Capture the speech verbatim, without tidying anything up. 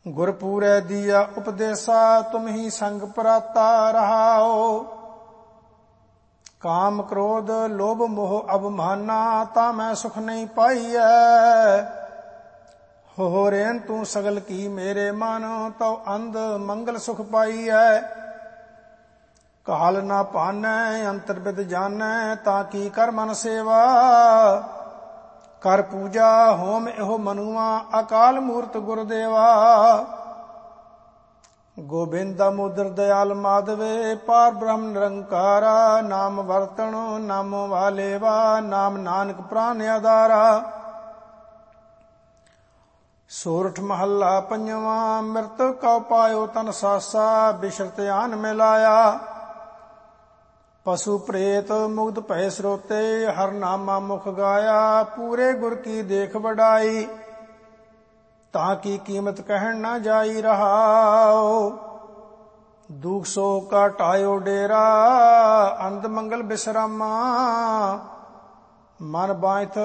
ਗੁਰਪੂਰੈ ਦੀਆ ਉਪਦੇਸਾ ਤੁਮ ਹੀ ਸੰਗ ਪਰਾਤਾ ਰਹਾਓ। ਕਾਮ ਕ੍ਰੋਧ ਲੋਭ ਮੋਹ ਅਭਮਾਨਾ ਤਾ ਮੈਂ ਸੁਖ ਨਹੀਂ ਪਾਈਐ। ਹੋ ਰੇਨ ਤੂੰ ਸਗਲ ਕੀ ਮੇਰੇ ਮਨ ਤਉ ਅੰਧ ਮੰਗਲ ਸੁਖ ਪਾਈਐ। ਕਾਲ ਨਾ ਪਾਨੈ ਅੰਤਰ ਬਿਦ ਜਾਣੈ ਤਾਂ ਕੀ ਕਰ ਮਨ ਸੇਵਾ। ਕਰ ਪੂਜਾ ਹੋਮ ਇਹੋ ਮਨੁਆ ਅਕਾਲ ਮੂਰਤ ਗੁਰਦੇਵਾ। ਗੋਬਿੰਦ दामोदर दयाल माधवे पार ब्रह्म निरंकारा। नाम वरतन नाम वालेवा नाम नानक प्राण आधारा। सोरठ महला पंजवा मृत कौ पायो तन सासा बिशरत आन मिलाया। पशु प्रेत मुग्ध भय स्रोते हर नामा मुख गाया। पूरे गुर की देख बढ़ाई ताकि कीमत कहन न जाई रहाओ। दुख सो का टायो डेरा अंध मंगल बिश्रामा। मन बांथ